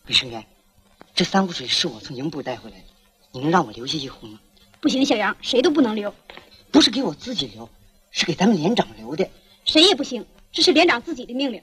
卫生员，这3壶水是我从营部带回来的，你能让我留下1壶吗？ 不行，小杨，谁都不能留。 不是给我自己留，是给咱们连长留的。 谁也不行，这是连长自己的命令。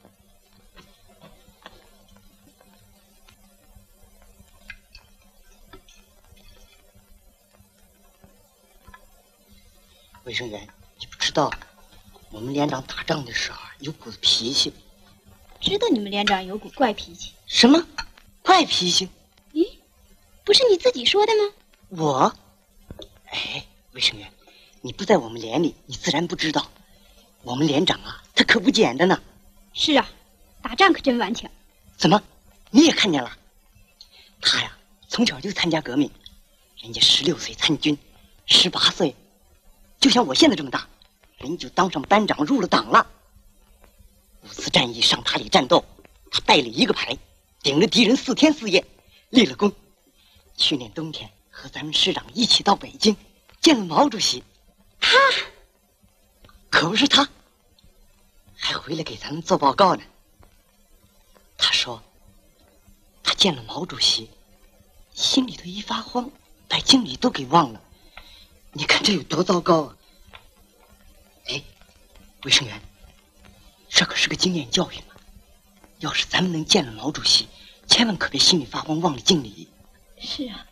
卫生员，你不知道，我们连长打仗的时候有股子脾气。 知道你们连长有股怪脾气。 什么？怪脾气？ 咦，不是你自己说的吗？ 我？哎，卫生员，你不在我们连里，你自然不知道。我们连长啊，他可不简单呢。 是啊，打仗可真顽强。 怎么，你也看见了？他呀，从小就参加革命，人家16岁参军，18岁，就像我现在这么大，人就当上班长，入了党了。5次战役上塔里战斗，他带了1个排，顶着敌人4天4夜，立了功。去年冬天和咱们师长一起到北京，见了毛主席。 他可不是他，还回来给咱们做报告呢。他说他见了毛主席，心里头一发慌，把经理都给忘了。你看这有多糟糕啊！哎，卫生员，这可是个经验教育嘛。要是咱们能见了毛主席，千万可别心里发慌，忘了敬礼。 是啊，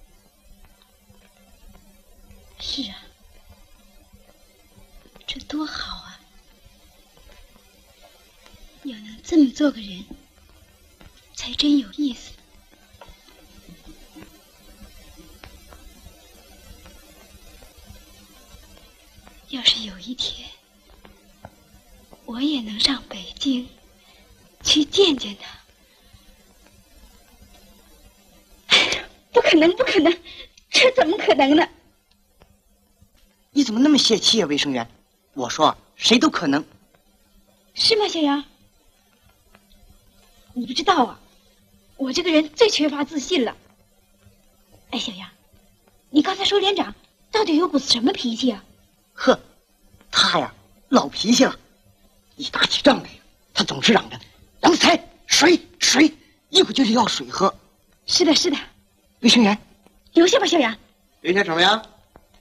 是啊，这多好啊！要能这么做个人，才真有意思。要是有一天，我也能上北京去见见他。不可能，不可能，这怎么可能呢？ 你怎么那么泄气啊，卫生员？我说谁都可能。 是吗，小杨？你不知道啊，我这个人最缺乏自信了。哎，小杨，你刚才说连长到底有股什么脾气啊？ 呵，他呀老脾气了，一打起仗来呀，他总是嚷着杨才水水，一股劲儿要水喝。 是的，是的。 卫生员， 留下吧，小杨。 留下什么呀？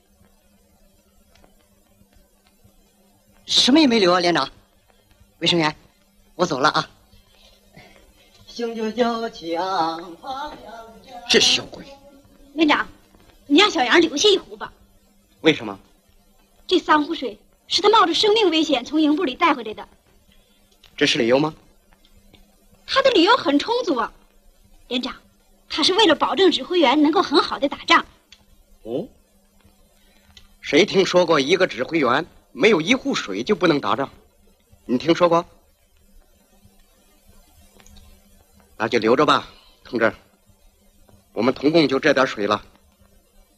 什么也没留啊，连长。卫生员，我走了啊。雄赳赳枪放两枪。 这小鬼！ 连长，你让小杨留下1壶吧。 为什么？ 这3壶水是他冒着生命危险从营部里带回来的。 这是理由吗？ 他的理由很充足啊，连长，他是为了保证指挥员能够很好的打仗。 哦，谁听说过一个指挥员没有1壶水就不能打仗？你听说过？那就留着吧，同志。我们统共就这点水了。